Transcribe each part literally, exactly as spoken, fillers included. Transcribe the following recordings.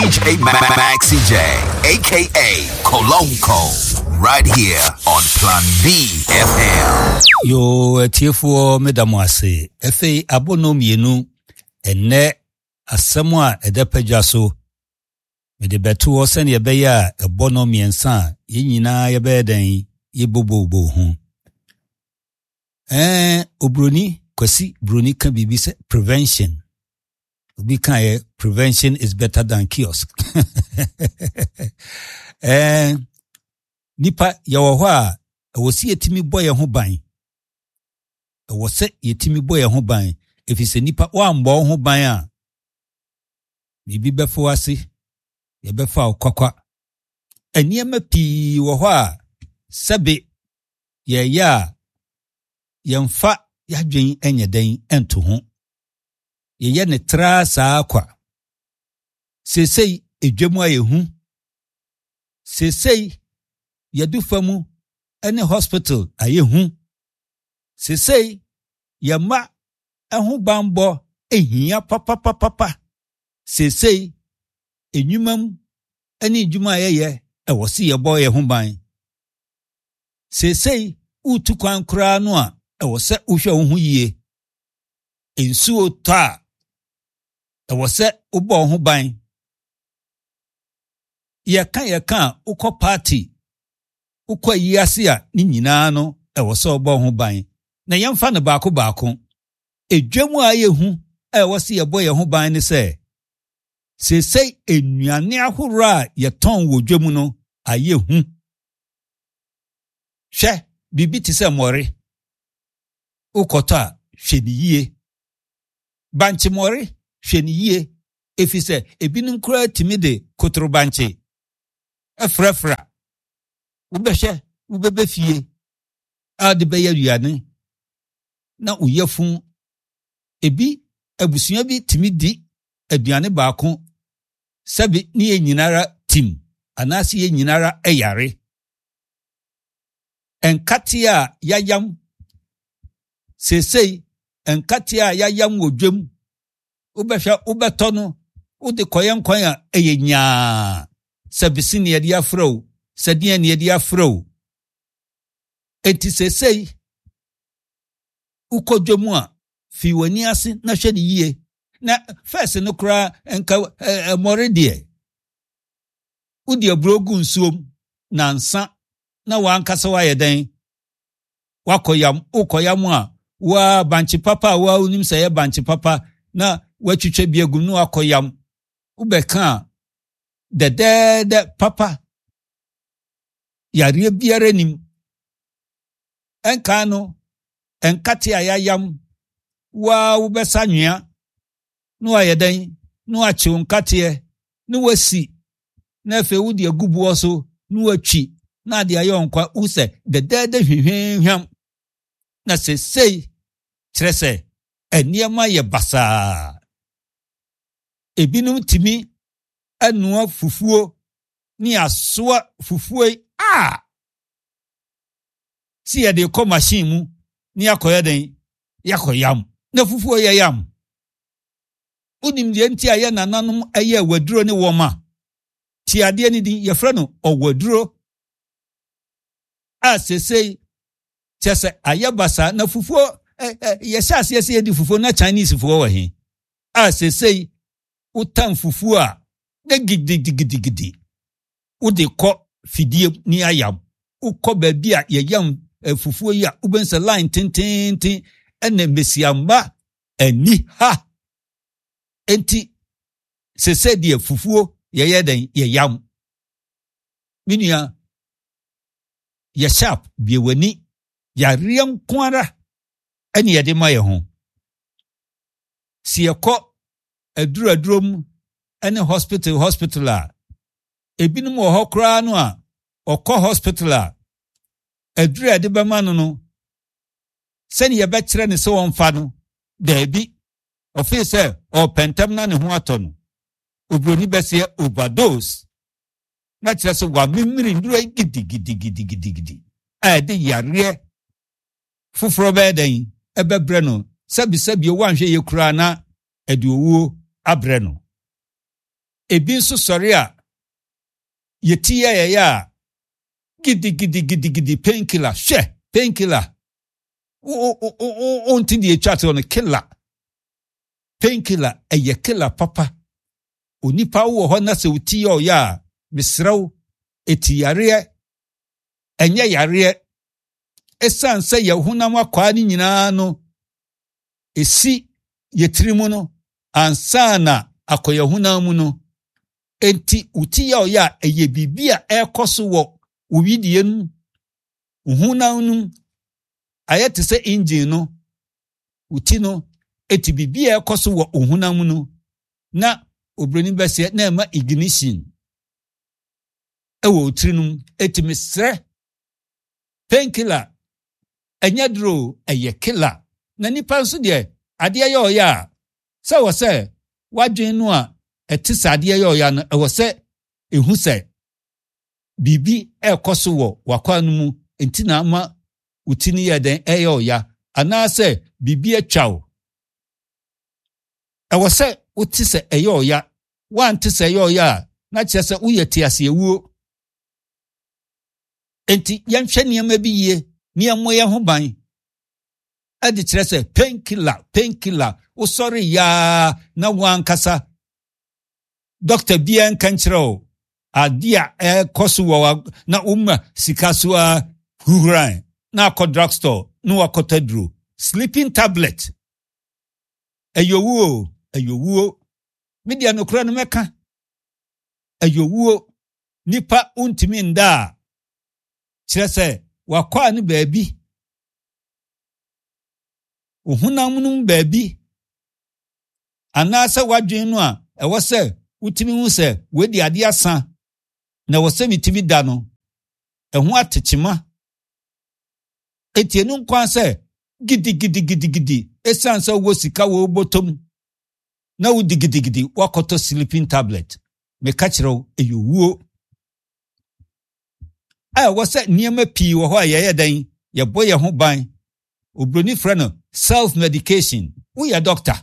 J Maxi J, aka Kolonko, right here on Plan B F M. Yo, etiefo medamwase. Efe abono mienu ene asemwa edepedwaso. Mede betu wo sen yebeya ebono miensa ye nyina yebeden ye bobobo hu. Eh obroni kwasi broni kan bibi se prevention. Obi kan ye prevention is better than cure. eh nipa yawo ho a wosi yetimi boye ho ban. Wose yetimi boye ho ban efise nipa wa mbo ho ban a bibi befo ase ye befa okwakwa eniema pii wo ho a sebe ye ya yemfa yadwen enyeden ento ho ye ye ne tra saa kwa sesei edwemu ayehu sesei yedufamu ene hospital ayehu sesei yama ehu bambo ehia papa papa papa sesei enyumam ene djuma yeye ewosi yebo ye ho ban sesei utu kwan kra no a ewose uhwe wo ho yie ensu ota ewose ubo ho ban ye kan ye kan ukọ party ukọ yiase a ni nyina no ewose obo ho ban na yemfa ne baako baako edwemu a yehu ewose yebo ye ho ban ne se sesei enuane ahoro a yeton wo dwemu no ayehu hwe bibi ti se mori ukoto a hweniyie banche mori hweniyie efise ebinum kura timide kotoro banche efrefra ubehwe ubebe fie ade be yaduane na uyefun ebi abusua bi timidi aduane baako sabi ni enyinara tim anasi ye nyinara eyare enkatia yayam sesei enkatia yayam wodwem ubehwa ubetono ude koyen koyan eyenya sabisi ne yedi afro sadie ne yedi afro enti sesei ukodwemu a fi wani ase na hwe ne yie na first no kra enka moredie udi abrogu nsuom na nsa na wankasa wa yeden wakoyam ukoyam a wa banchi papa wa unim sey banchi papa na watwitwe biegu no akoyam ubeka de de de papa yare biare nim enka no enkate ayayam wa ubesa nwea no ayeden no achi unkate no wasi na fe wudi agubu oso no atwi na de ayonkwa use de de de hwehwehwam na sesei trese eniema ye basa ebinum timi anua fufuo ni asoa fufuo a si ye de ko machine mu ni akoyeden yakoyam na fufuo ye yam unim de nti aye nananom aye waduro ni woma ti ade ni din ye frɛ no owaduro a sesei chese ayabasa na fufuo eh, eh, yesase yesi di fufuo na Chinese fufuo wa he a sesei utan fufuo a na gidigidigidi ude ko fidie ni ayam ukọ baabi a yeyam eh, fufuo ya ubense line tintintin ene mesiamba ani ha enti sesei die fufuo yeyeden yeyam minia ye sharp biewani ya riem kwara eni yede ma ye ho si ekọ aduru adurom eni hospital hospital a ebinum wo hokra no a okọ hospital a aduru ade be ma no no seni ye be kire ne se won fa no da bi office o pentam na ne ho ato no obroni be se overdose na kire se wa mimiri nduru gidi gidi gidi gidi gidi a de yare fufuro be den ebebre no sabi sabi o wanhwe ye kura na ade owuo abre no ebi nso sɔre a yɛti yɛyɛ a gidi gidi gidi gidi painkiller hwɛ painkiller o o o o nti die chat on killer painkiller ɛyɛ killer papa onipa wo hɔ na sɛ uti yɛ ɔyɛ a mesrɛw eti yareɛ ɛnyɛ yareɛ esan sɛ yɛhonam akwaa ne nyinaa no esi yɛtiri mu no ansa na akɔyɛhonam mu no enti uti yɛ ɔyɛ a ɛyɛ bibi a ɛkɔ so wɔ uwidie no honam no ayɛ te sɛ engine no uti no eti bibi a ɛkɔ so wɔ honam no na obroni bɛsɛ na ɛma ignition ɛwɔ utiri no eti mesrɛ painkiller ɛnyɛ duro ɛyɛ killer na nipa nso deɛ adeɛ yɛ ɔyɛ a sɛ wɔ sɛ wadwen no a ɛte sɛ adeɛ yɛ ɔyɛ no ɛwɔ sɛ ehu sɛ biribi ɛkɔ so wɔ wakwa no mu enti na ama uti ne yɛ den ɛyɛ ɔyɛ anaasɛ biribi atwa wo ɛwɔ sɛ wote sɛ ɛyɛ ɔyɛ wante sɛ ɛyɛ ɔyɛ a na kyerɛ sɛ woyɛ te ase ewuo enti yɛnhwɛ nneɛma bi yie nneɛma yɛ ho ban ɛde kyerɛ sɛ painkiller painkiller wosɔre yaa na wankasa doctor bia nka nkyerɛ o ade a ɛkɔ so wɔ na woma sika so a huhuran na akɔ drugstore na wakɔtɔ duro sleeping tablet ɛyɛwuo ɛyɛwuo media no kora no mɛka ɛyɛwuo nipa untimi nda a kyerɛ sɛ wakɔ a ne baabi ohunam no baabi anaasɛ wadwen no a ɛwɔ sɛ wotimi hu sɛ wedi ade asa na ɛwɔ sɛ mitimi da no ɛho atekyema etie no nkwan sɛ gidi gidi gidi gidi esan sɛ wo sika wo botom na wo gidi gidi wakɔtɔ sleeping tablet meka kyerɛw ɛyɛwuo a ɛwɔ sɛ nneɛma pii wɔ hɔ a yɛyɛ dan yɛbɔ yɛ ho ban obroni frɛ no self medication woyɛ doctor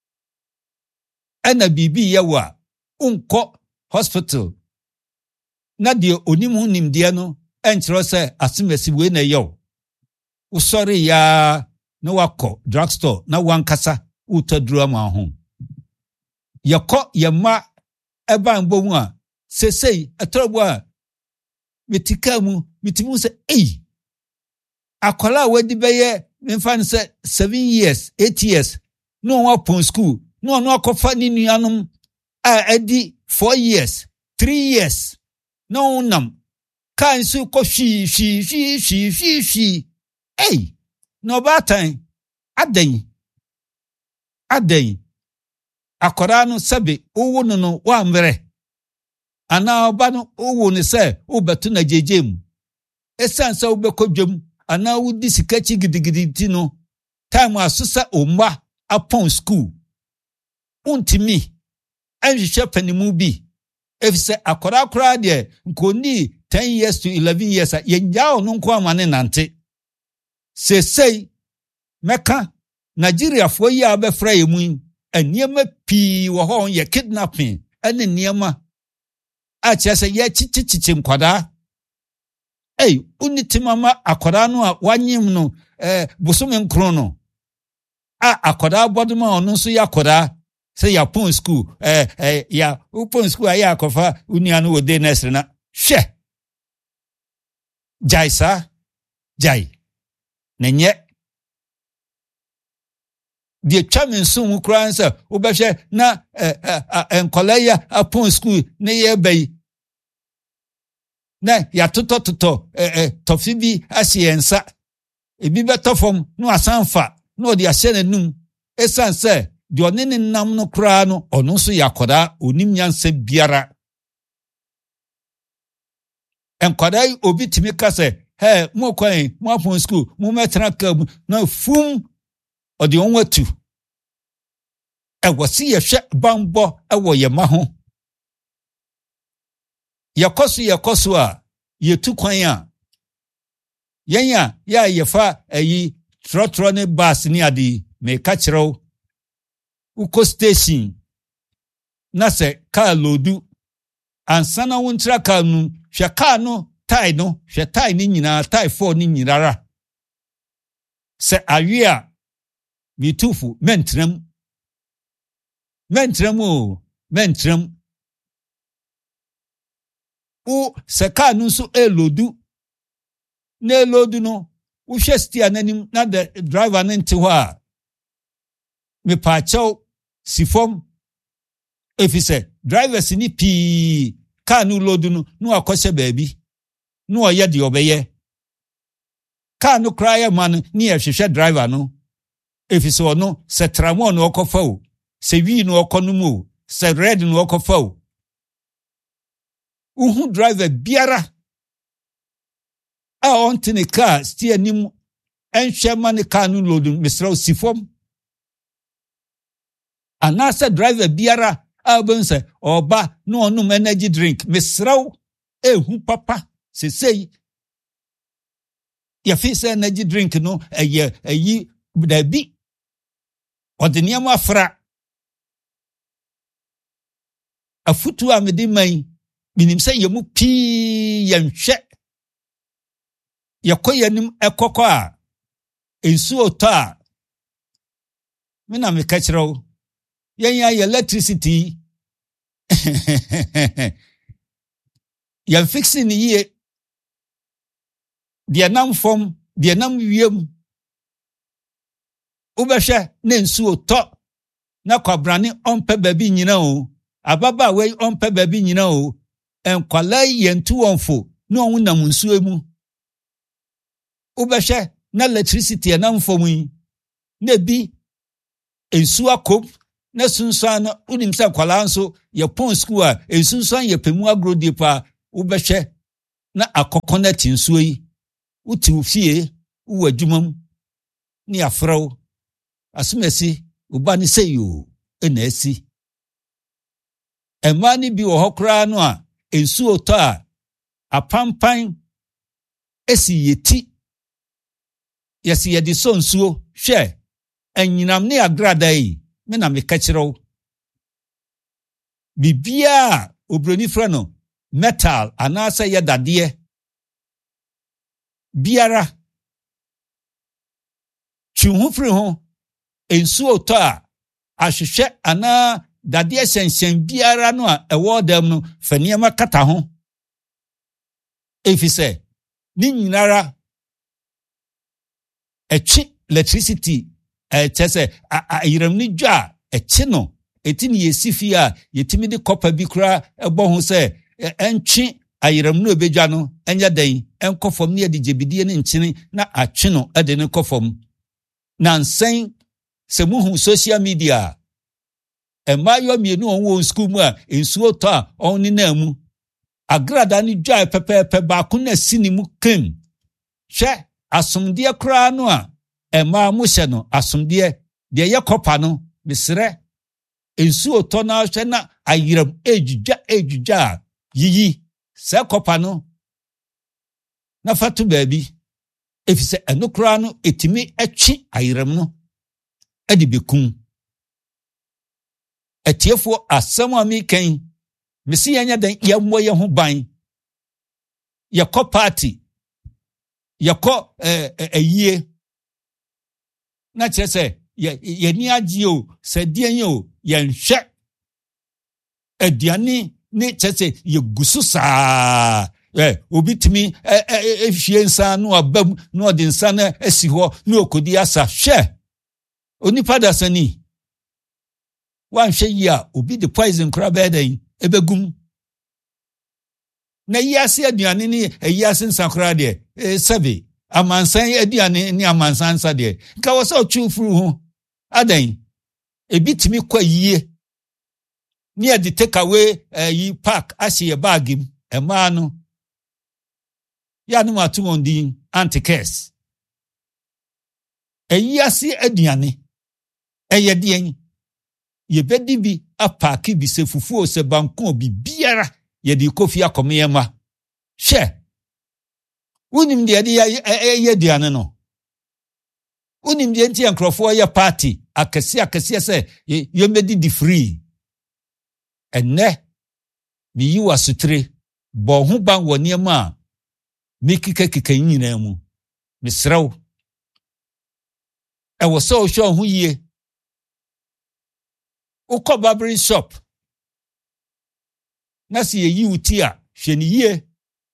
ɛna biribi yɛ wo a unkɔ hospital na deɛ onim ho nimdeɛ no ɛnkyerɛ sɛ asemasi wei na yɛw wosɔre yaa na wakɔ drugstore na wankasa wotɔ duro ama ho yɛkɔ yɛma ɛban bɔ mu a sesei ɛtɔrɔbo a metika mu mitimi sɛ ei akwala a wadi bɛyɛ memfa no sɛ seven years eight years na ɔn apɔn school na ɔno akɔfa ne nuanom a adi four years three years na ɔn nam kaa nso kɔ hwii hwii hwii hwii hwii hwii ei na ɔbaatan adan adan akwaraa no sɛbe owo no no wammerɛ anaa ɔba no owo ne sɛ wobɛto na gyegye mu ɛsiane sɛ wobɛkɔ dwam anaa wodi sika kyi gidigidi ti no time aso sɛ ɔmma apɔn school untimi ɛnhwehwɛ panimu bi ɛfi sɛ akwaraa koraa deɛ nkɔni ten years to eleven years a yɛngyaa ɔno nko ama ne nante sesei mɛka Nigeriafoɔ yi a bɛfra yɛ mu yi nneɛma pii wɔ hɔ yɛ kidnapping ɛne nneɛma a kyerɛ sɛ yɛkyikyikyi nkwadaa ei unitimama akwadaa no a wanyem no eh, bosome nkron no a akwadaa bɔdoma ɔno nso yɛ akwadaa sɛ yɛapɔn school eh, eh, ya upɔn school a yɛ akɔfa unia no wɔ de nɛsere na hwɛ gyae saa gyae na nyɛ deɛ twa me nso mu koraa sɛ wobɛhwɛ na nkɔla yɛ apɔn school ne yɛ bɛyi na yɛatotɔtotɔ tɔfe bi ahyɛ yɛn nsa ebi bɛtɔ fam na wasan fa na ɔde ahyɛ n'anum ɛsiane sɛ deɛ ɔne ne nam no koraa no ɔno nso yɛ akwadaa onim nyansa biara nkwadaa yi obi tumi ka sɛ hɛ mo kwan mo apɔn school mo mɛtena ka mu na fum ɔde wɔn atu ɛwɔ si yɛhwɛ bambɔ ɛwɔ yɛ ma ho yɛkɔ so yɛkɔ so a yɛtu kwan a yɛn a yɛ a yɛfa ayi trɔtrɔ ne bus ne ade meka kyerɛw ukɔ station na sɛ kaa lodu ansana wo ntra car no hwe car no tie no hwe tie ni nyina tie four ni nyirara se awie a bitufu mentram mentram o mentram o se car no so elodu na elodu no wo hwe stia nanim na the driver no nte ho a me pa chaw sifom efise drivers ni pi car no load no no akose baabi no oye de obeye car no cry man ni ehwehwe driver no efise ono se tramon no okofa o se wi no okono mu se red no okofa o uhu driver biara a on tini car steer nim enhwe man car no load misra sifom anasa driver biara Abonse oba no onum energy drink misraw ehu papa sesei ya fisa energy drink no eye eyi dabi odeniam afra afutu amede man binim se yemu pi yenhwe yakoyanim ekoko a ensu oto a me na me ka kirew yen ya electricity ya fixing ye dia nam fom dia nam wiem ubehwe na nsu oto na kwabrane onpe babi nyina o ababa we onpe babi nyina o enkwala yentu onfo na onwu nam nsu emu ubehwe na electricity na mfom yi na bi ensu akop na sunsan no unim se kwala nso ye pon school a ensunsan ye pemu agrodi pa ubehwe na akokonat nsuo yi uti ufie uwa dwumam ni afraw asumesi uba ni seyo ena asi emani bi wo hokra no a ensuo to a apampan esi yeti yesi ye di so nsuo hwe enyinam ne agrada yi me na me ka kirew bibia obroni fra no metal anasa ye dade biara chuhu fri ho ensu oto a ahwehwe ana dade sensen biara no a ewo dam no faniema kata ho efise ni nyinara echi electricity eh tese ayiram ni dwa echi no eti ni yesifi a yetimi de copper bi kra ebo ho se entwi ayiram no obedwa no enya dan enkofom ne de jebidie ne nkyene na atwe no ade ne kofom na nsen se muhu social media emayo mienu onwo school mu a ensuo to a onni na mu agrada ni dwa pepepe ba ko na sini mu kem hwe asomdie kra no a ema mu hye no asomdie de ye kopa no misre ensuo to na hwe na ayiram ejujwa ejujwa yiyi se kopa no na fatu baabi efise enokra no etimi etwi ayiram no edi bekum etiefo asem ami kan mesi yanya dan yammo ye ho ban yakọ party yakọ eh ayie na chese ye ye ni agye o se die o ye nhwe aduane ni chese ye gusu saa eh obitimi ehwie nsa no abam no de nsa na asi ho no okodi asa hwe onipa dasani wan hwe yi a obi de poison kra bedan ebegum na yase aduane ni yase nsankra de eh sebe amansan aduane ni amansan sa de ka wo so twufuru ho adan ebitimi kwa yie ni e de take away yi pack ashe bag im ema no ya no matu ondin anti-curse eyase aduane eyedien ye bedi bi apaki bi se fufuo se bankon bi biara ye di kofi akomeyema hwe unim de de ye aduane no unim de nti enkrofo ye party akese akese se ye medi di free enne miyi wasutre bo ho ban wo niema a mekika kika nyina mu mesrew e wo so hwo ho yie ukọ barbering shop na si yeyi uti a hwe ni yie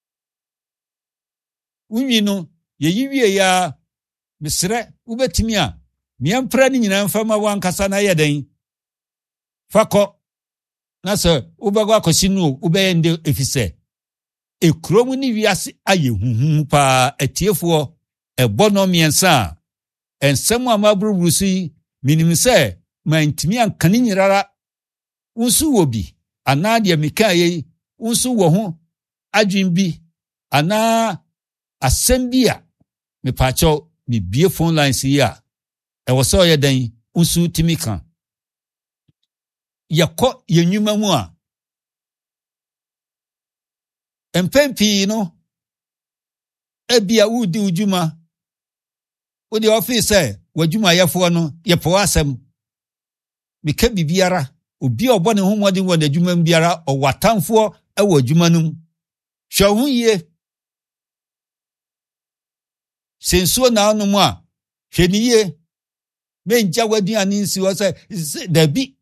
unwi no yeyi wie ya mesre ubetimi a miampra ni nyina mfama wankasa na yeden fakọ na se ubagwa akosi no ubeyende efise ekrom ni wiase aye huhu pa etiefo ebono miensa ensem amabrubusi minim se mantimi ankane nyirara unsu wobi ana de mekaye unsu wo ho adwin bi ana asem bi a me pacho me bie phone lines yi a e wo so yedan unsu timika yakọ yenwuma mu a empempi no ebia wudi ujuma wodi office wajuma yefo no yepo asem meka bibiara obi obone ho modin wo n'adwuma biara owatamfo e wo adwuma num hwe ho yie sensuo na anu mu a hwe ni yie menja wadin ani nsi wo se dabi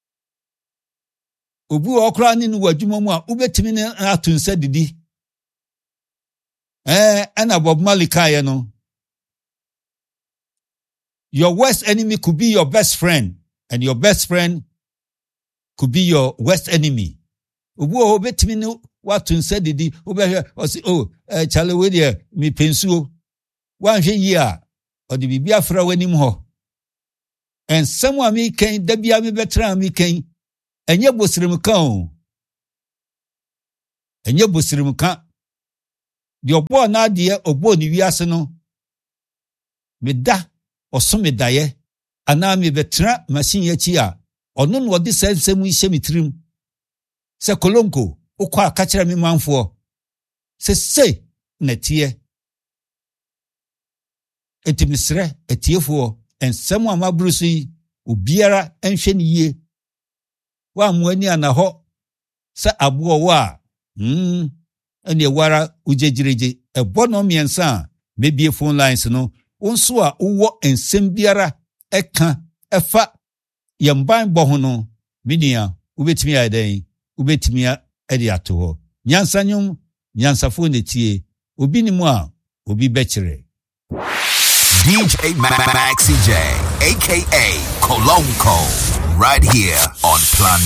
obu okra ni no wadwuma mu a ubetimi ne atunsa didi eh ana Bob Marley kaye no your worst enemy could be your best friend and your best friend could be your worst enemy obu o betimi ne watunsa didi obehwe o si oh eh chale we de mi pensuo wanhwe yi a o de bibia fra wanim ho ensem a mi kan da bia mi betra mi kan enye bosirim kan o enye bosirim kan de obo na de obo ni wiase no meda oso medaye ana me betra machine yachi a ono no de sensem ihye mitrim se kolonko ukwa akachira me manfo se se natie etimisre etiefo ensem amabrusu yi obiara enhwe ni yie wa muani anaho sa abuo wa mm ene wara ujejireje ebono miensa mebie phone lines no onso a uwo ensem biara eka efa yemban bo ho no minia ubetimi adan ubetimi ade ato ho nyansanyum nyansafo netie obi ni mu a obi bekire D J Maxi J aka Kolonko right here on Plan